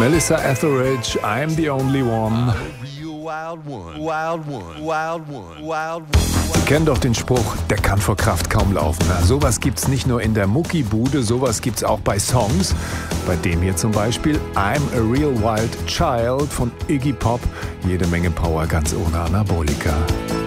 Melissa Etheridge, I'm the only one. Sie kennen doch den Spruch, der kann vor Kraft kaum laufen. Na, sowas gibt's nicht nur in der Muckibude, sowas gibt's auch bei Songs. Bei dem hier zum Beispiel I'm a Real Wild Child von Iggy Pop. Jede Menge Power, ganz ohne Anabolika.